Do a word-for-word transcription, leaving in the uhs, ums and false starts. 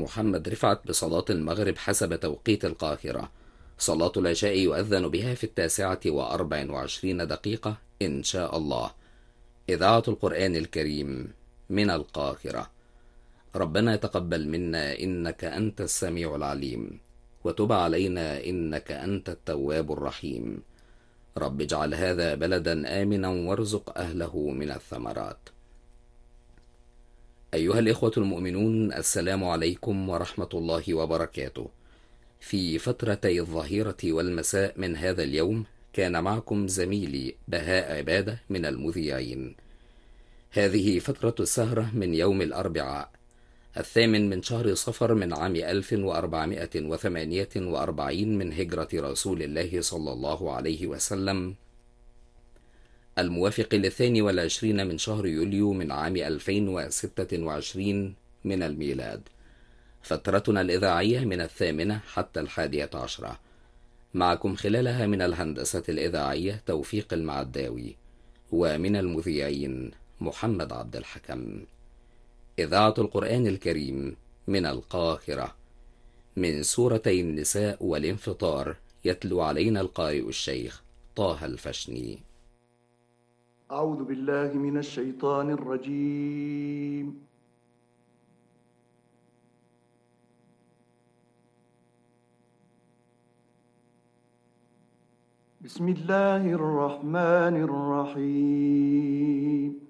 محمد رفعت بصلاة المغرب حسب توقيت القاهرة. صلاة العشاء يؤذن بها في التاسعة وأربع وعشرين دقيقة إن شاء الله. إذاعة القرآن الكريم من القاهرة. ربنا يتقبل منا إنك أنت السميع العليم، وتب علينا إنك أنت التواب الرحيم. رب اجعل هذا بلدا آمنا وارزق أهله من الثمرات. أيها الإخوة المؤمنون، السلام عليكم ورحمة الله وبركاته. في فترتي الظهيرة والمساء من هذا اليوم كان معكم زميلي بهاء عبادة من المذيعين. هذه فترة السهرة من يوم الأربعاء الثامن من شهر صفر من عام ألف وأربعمائة وثمانية وأربعين من هجرة رسول الله صلى الله عليه وسلم، الموافق للثاني والعشرين من شهر يوليو من عام ألفين وستة وعشرين من الميلاد. فترتنا الإذاعية من الثامنة حتى الحادية عشرة، معكم خلالها من الهندسة الإذاعية توفيق المعداوي، ومن المذيعين محمد عبد الحكم. إذاعة القرآن الكريم من القاهرة. من سورتي النساء والانفطار يتلو علينا القارئ الشيخ طه الفشني. أعوذ بالله من الشيطان الرجيم. بسم الله الرحمن الرحيم.